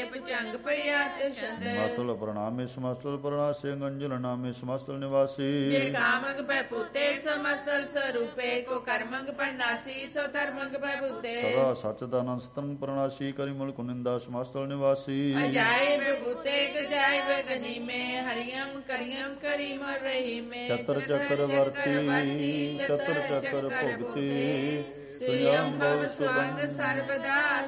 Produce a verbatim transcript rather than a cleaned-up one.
ਭੁਜੰਗ ਪ੍ਰਿਆਤ ਛੰਦ ਮਸਤਲ ਪ੍ਰਣਾਮੇ ਸਮਸਤਲ ਪ੍ਰਣਾਸੇ ਗੰਜਲ ਨਾਮੇ ਸਮਸਤਲ ਨਿਵਾਸੀ ਜੇ ਕਾਮੰਗ ਪੈ ਪੂਤੇ ਸਮਸਤਲ ਸਰੂਪੇ ਕੋ ਕਰਮੰਗ ਪਰਨਾਸੀ ਸੋ ਧਰਮੰਗ ਪੈ ਪੂਤੇ ਸਦਾ ਸਚਦਾਨੰਦ ਸਤੰ ਪ੍ਰਣਾਸੀ ਕਰੀ ਮੁਲ ਕੁਨਿੰਦਾ ਸਮਸਤਲ ਨਿਵਾਸੀ ਅਜਾਏ ਵੇ ਬੂਤੇ ਕ ਜਾਏ ਵੇ ਗਨੀ ਮੇ ਹਰੀਅਮ ਕਰੀਅਮ ਕਰੀ ਮਰ ਰਹੀ ਮੇ ਚਤਰ ਚੱਕਰ ਵਰਤੀ ਚਤਰ ਚੱਕਰ ਭੁਗਤੀ ਸੁਯੰ ਭਵ ਸੁਅੰਗ ਸਰਬਦਾ